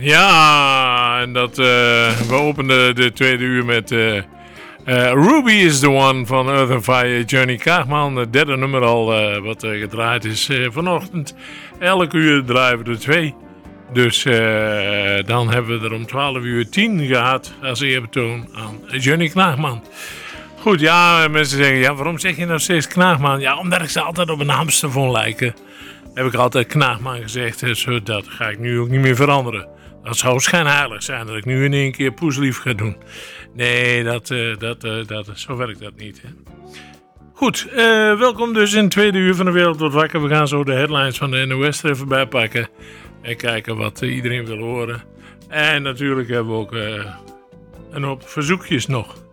Ja, en we openden de tweede uur met Ruby is the One van Earth and Fire, Johnny Kaagman. Het derde nummer al wat gedraaid is vanochtend. Elke uur draaien we er 2. Dus dan hebben we er om 12:10 gehad als eerbetoon aan Johnny Kaagman. Goed, ja, mensen zeggen, ja, waarom zeg je nou steeds Knaagman? Ja, omdat ik ze altijd op een hamster vond lijken. Heb ik altijd Knaagman gezegd, dus dat ga ik nu ook niet meer veranderen. Dat zou schijnheilig zijn dat ik nu in één keer poeslief ga doen. Nee, zo werkt dat niet. Hè. Goed, welkom dus in het tweede uur van de Wereld wordt wakker. We gaan zo de headlines van de NOS er even bij pakken. En kijken wat iedereen wil horen. En natuurlijk hebben we ook een hoop verzoekjes nog.